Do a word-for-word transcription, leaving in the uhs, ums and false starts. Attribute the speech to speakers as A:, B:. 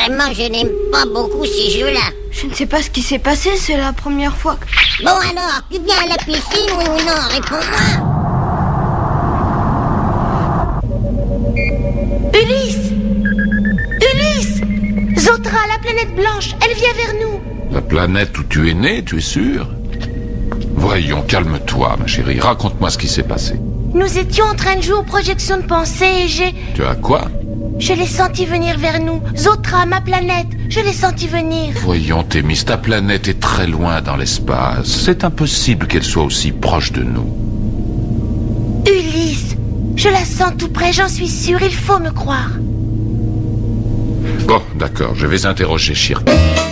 A: Vraiment, je n'aime pas beaucoup ces jeux-là.
B: Je ne sais pas ce qui s'est passé, c'est la première fois que...
A: Bon alors, tu viens à la piscine, oui ou non? Réponds-moi.
B: Ulysse! Ulysse! Zotra, la planète blanche, elle vient vers nous.
C: La planète où tu es né, tu es sûr? Voyons, calme-toi, ma chérie. Raconte-moi ce qui s'est passé.
B: Nous étions en train de jouer aux projections de pensée et j'ai...
C: Tu as quoi?
B: Je l'ai senti venir vers nous. Zotra, ma planète, je l'ai senti venir.
C: Voyons, Thémis, ta planète est très loin dans l'espace. C'est impossible qu'elle soit aussi proche de nous.
B: Ulysse, je la sens tout près, j'en suis sûre, il faut me croire.
C: Bon, d'accord, je vais interroger Shirk.